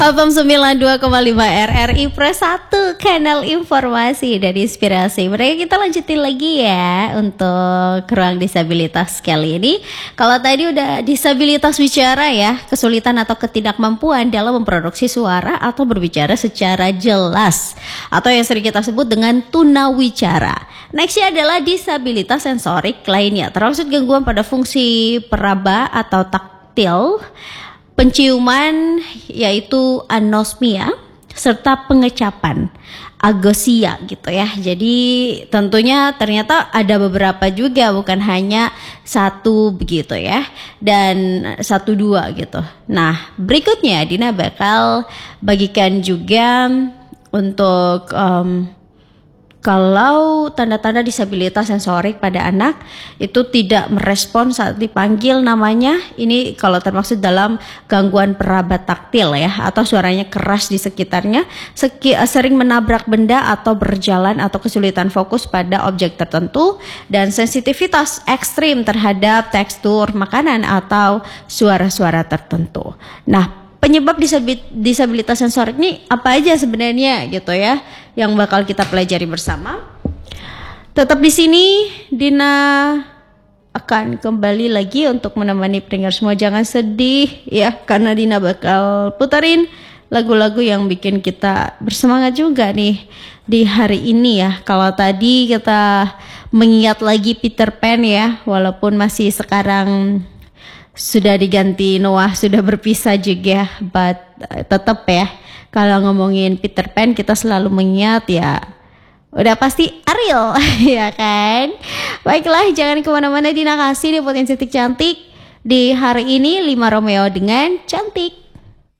FM 92,5 RRI Pro 1, kanal informasi dan inspirasi. Mereka kita lanjutin lagi ya untuk ruang disabilitas kali ini. Kalau tadi udah disabilitas bicara ya, kesulitan atau ketidakmampuan dalam memproduksi suara atau berbicara secara jelas, atau yang sering kita sebut dengan tunawicara. Nextnya adalah disabilitas sensorik lainnya, termasuk gangguan pada fungsi peraba atau taktil, penciuman yaitu anosmia, serta pengecapan, agosia gitu ya. Jadi tentunya ternyata ada beberapa juga, bukan hanya satu begitu ya, dan satu dua gitu. Nah berikutnya Dina bakal bagikan juga untuk kalau tanda-tanda disabilitas sensorik pada anak itu tidak merespon saat dipanggil namanya, ini kalau termaksud dalam gangguan peraba taktil ya, atau suaranya keras di sekitarnya, sering menabrak benda atau berjalan, atau kesulitan fokus pada objek tertentu, dan sensitivitas ekstrim terhadap tekstur makanan atau suara-suara tertentu. Nah, penyebab disabilitas sensorik ini apa aja sebenarnya gitu ya, yang bakal kita pelajari bersama. Tetap di sini, Dina akan kembali lagi untuk menemani pendengar semua. Jangan sedih ya, karena Dina bakal putarin lagu-lagu yang bikin kita bersemangat juga nih di hari ini ya. Kalau tadi kita mengingat lagi Peter Pan ya, walaupun masih sekarang sudah diganti Noah, sudah berpisah juga, but tetap ya, kalau ngomongin Peter Pan kita selalu mengingat ya, udah pasti Ariel ya kan. Baiklah, jangan kemana-mana, Dina kasih nih potensi cantik di hari ini 5 Romeo dengan Cantik.